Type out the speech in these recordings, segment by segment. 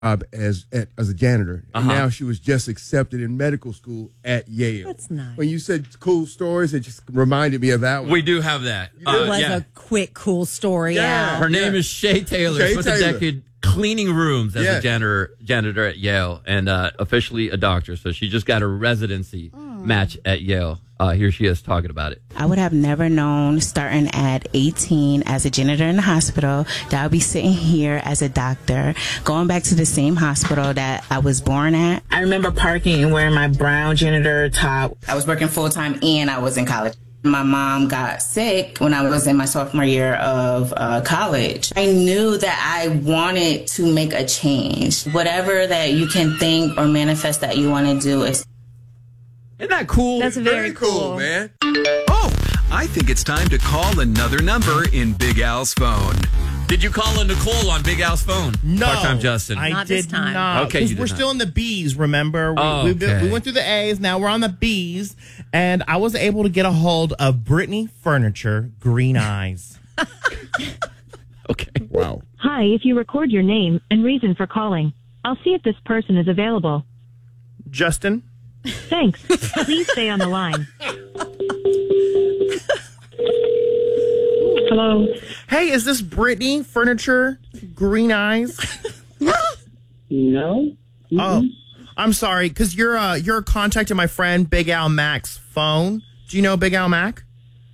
as a janitor. And now she was just accepted in medical school at Yale. That's nice. When you said cool stories, it just reminded me of that one. We do have that. It was a quick, cool story. Yeah. Al. Her name is Shay Taylor. Shay She spent a Taylor. decade cleaning rooms as a janitor at Yale and officially a doctor. So she just got a residency match at Yale. Here she is talking about it. I would have never known starting at 18 as a janitor in the hospital that I'll be sitting here as a doctor, going back to the same hospital that I was born at. I remember parking and wearing my brown janitor top. I was working full time and I was in college. My mom got sick when I was in my sophomore year of college. I knew that I wanted to make a change. Whatever that you can think or manifest that you want to do is. Isn't that cool? That's very cool, man. Oh, I think it's time to call another number in Big Al's phone. Did you call a Nicole on Big Al's phone? No. Part-time Justin. I Not did this time. not. Okay, 'Cause you did we're not. still in the B's, remember? Okay. We went through the A's, now we're on the B's, and I was able to get a hold of Brittany Furniture, Green Eyes. Okay. Wow. Hi, if you record your name and reason for calling, I'll see if this person is available. Justin? Thanks. Please stay on the line. Hello. Hey, is this Brittany Furniture, Green Eyes? No. Oh, I'm sorry, because you're contacting my friend Big Al Mac's phone. Do you know Big Al Mac?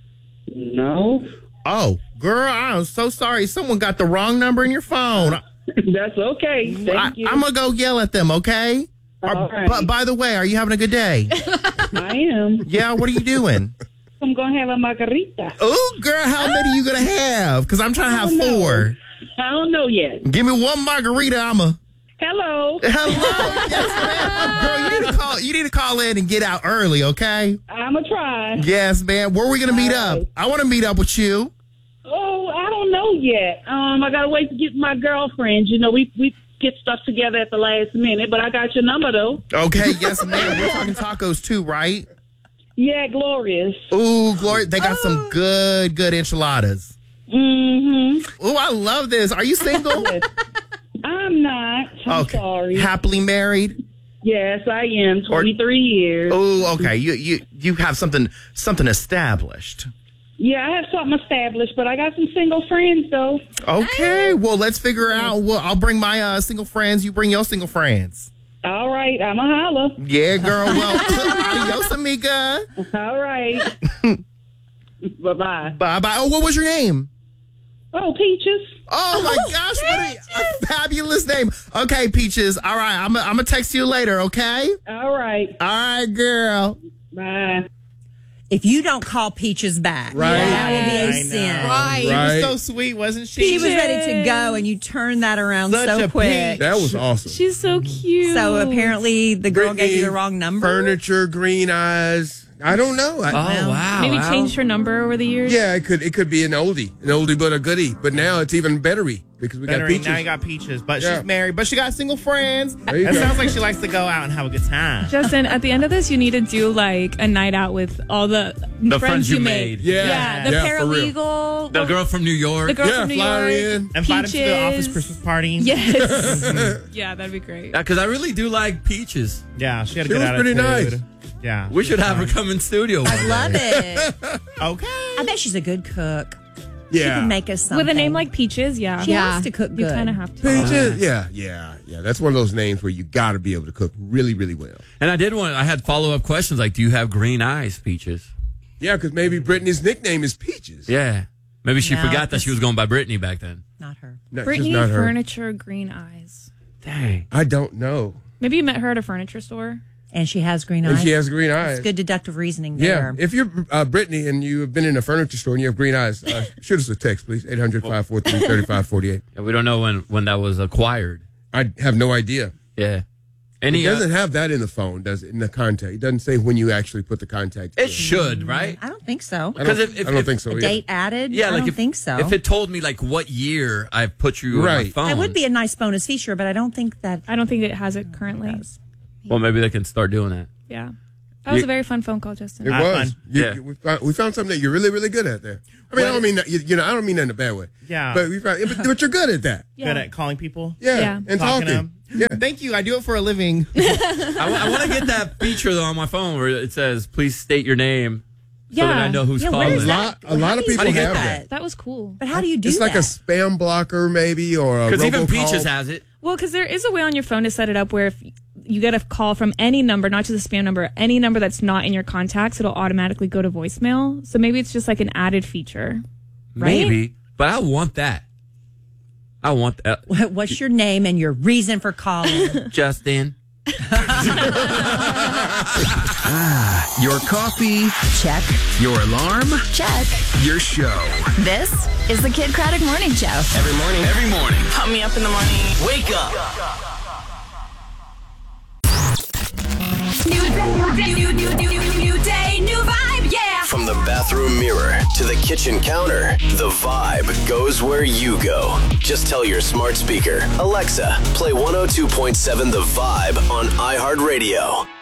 No. Oh, girl, I'm so sorry. Someone got the wrong number in your phone. That's okay. Thank you. I'm going to go yell at them, okay? All right. But by the way, are you having a good day? I am. Yeah, what are you doing? I'm going to have a margarita. Oh, girl, how many you going to have? Because I'm trying to have I don't know. 4. I don't know yet. Give me one margarita, Hello. Hello? Yes, ma'am. Girl, you need to call in and get out early, okay? I'm going to try. Yes, man. Where are we going to meet All up? right. I want to meet up with you. Oh, I don't know yet. I got to wait to get my girlfriend. You know, we get stuff together at the last minute, but I got your number, though. Okay, yes, ma'am. We're talking tacos, too, right? Yeah, glorious. Ooh, Gloria, they got some good enchiladas. Mm-hmm. Ooh, I love this. Are you single? I'm not. I'm sorry. Happily married? Yes, I am. 23 years. Oh, okay. You have something established. Yeah, I have something established, but I got some single friends, though. Okay, well, let's figure out. Well, I'll bring my single friends. You bring your single friends. All right, I'm a holla. Yeah, girl. Well, adios, amiga. All right. Bye-bye. Bye-bye. Oh, what was your name? Oh, Peaches. Oh, my gosh. What a fabulous name. Okay, Peaches. All right, I'm going to text you later, okay? All right. All right, girl. Bye. If you don't call Peaches back, that will be a sin. Right. She was so sweet, wasn't she? She was ready to go, and you turned that around so quick. That was awesome. She's so cute. So apparently the girl gave you the wrong number. Furniture, Green Eyes. I don't know. Wow. Maybe changed her number over the years. Yeah, it could be an oldie but a goodie. But now it's even bettery because we got Peaches. Now you got Peaches, but she's married, but she got single friends. There you It go. sounds like she likes to go out and have a good time. Justin, at the end of this, you need to do like a night out with all the friends you made. Yeah, the paralegal. The girl from New York. The girl from New York. Invite him to the office Peaches. Christmas party. Yes. Yeah, that'd be great. Because I really do like Peaches. Yeah, she had a She good was attitude. pretty nice. Yeah. We should have her come in studio. I love it. Okay. I bet she's a good cook. She Yeah. can make us something. With a name like Peaches, yeah. She has to cook You good. kind of have to. Peaches. Yeah. That's one of those names where you got to be able to cook really, really well. And I had follow-up questions like, do you have green eyes, Peaches? Yeah, because maybe Brittany's nickname is Peaches. Yeah. Maybe she No, forgot that she was going by Brittany back then. Not her. No, Brittany just not her. Furniture, Green Eyes. Dang. I don't know. Maybe you met her at a furniture store. And she has green And eyes. she has green eyes. It's good deductive reasoning Yeah. there. If you're Brittany and you've been in a furniture store and you have green eyes, shoot us a text, please. 800-543-3548. Yeah, we don't know when that was acquired. I have no idea. Yeah. It doesn't have that in the phone, does it? In the contact. It doesn't say when you actually put the contact in. It should, right? I don't think so. I don't think so A either. date added? Yeah, I like don't if, think so. If it told me like what year I put you on my Right. phone. That would be a nice bonus feature, but I don't think that. I don't think it has it currently. Well, maybe they can start doing that. Yeah. That was a very fun phone call, Justin. It was. Fun. Yeah. We found something that you're really, really good at there. I mean, I don't mean that, I don't mean that in a bad way. Yeah. But but you're good at that. Good at calling people. Yeah. Yeah. And Talking to talking. them. Yeah. Thank you. I do it for a living. I want to get that feature though on my phone where it says, "Please state your name," so that I know who's Yeah, calling. where is A that? lot of people you get have that? that. That was cool. But how do you do It's that? like a spam blocker, maybe, or a Because even robocall. Peaches has it. Well, because there is a way on your phone to set it up where if you get a call from any number, not just a spam number, any number that's not in your contacts, it'll automatically go to voicemail. So maybe it's just like an added feature. Right? Maybe, but I want that. I want that. What's your name and your reason for calling? Justin. Your coffee, Check. your alarm, Check. your show. This is the Kid Craddock Morning Show. Every morning. Pump me up in the morning. Wake up. New day, new vibe, yeah. From the bathroom mirror to the kitchen counter, the vibe goes where you go. Just tell your smart speaker, Alexa, play 102.7 The Vibe on iHeartRadio.